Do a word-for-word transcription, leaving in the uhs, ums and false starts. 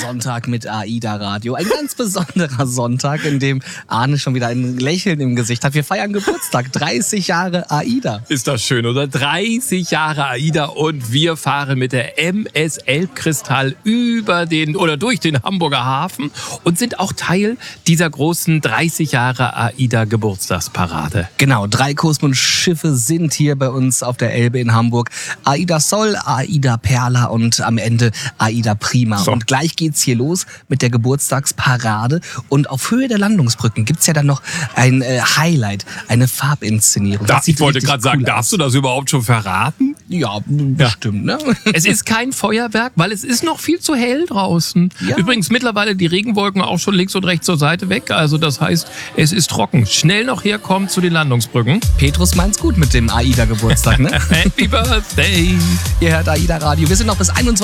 Sonntag mit AIDA Radio. Ein ganz besonderer Sonntag, in dem Arne schon wieder ein Lächeln im Gesicht hat. Wir feiern Geburtstag, dreißig Jahre AIDA. Ist das schön, oder? dreißig Jahre AIDA und wir fahren mit der M S Elbkristall über den oder durch den Hamburger Hafen und sind auch Teil dieser großen dreißig Jahre AIDA Geburtstagsparade. Genau, drei Kosmos-Schiffe sind hier bei uns auf der Elbe in Hamburg. AIDA Sol, AIDA Perla und am Ende AIDA Prima. So. Und gleich geht's hier los mit der Geburtstagsparade. Und auf Höhe der Landungsbrücken gibt's ja dann noch ein äh, Highlight, eine Farbinszenierung. Da, ich wollte gerade sagen, cool darfst du das überhaupt schon verraten? Ja, bestimmt, ne? Es ist kein Feuerwerk, weil es ist noch viel zu hell draußen. Ja. Übrigens mittlerweile die Regenwolken auch schon links und rechts zur Seite weg. Also das heißt, es ist trocken. Schnell noch herkommen zu den Landungsbrücken. Petrus meint's gut mit dem AIDA-Geburtstag, ne? Happy Birthday! Ihr hört AIDA Radio. Wir sind noch bis einundzwanzig